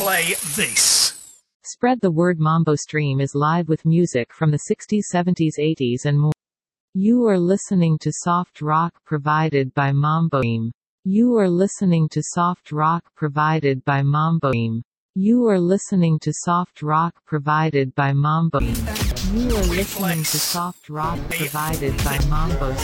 play this. Spread the word. Mambo Stream is live with music from the 60s, 70s, 80s and more. You are listening to soft rock provided by Mambo Stream. You are listening to soft rock provided by Mambo Stream. You are listening to soft rock provided by Mambo Stream. You are listening to soft rock provided by Mambo